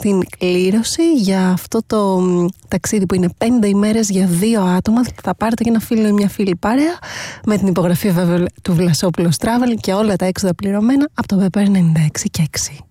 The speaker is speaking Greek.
στην κλήρωση για αυτό το ταξίδι που είναι 5 ημέρες για 2 άτομα. Θα πάρετε και ένα φίλο ή μια φίλη παρέα με την υπογραφή βέβαια του Βλασόπουλος Travel και όλα τα έξοδα πληρωμένα από το Viber 96 και 6.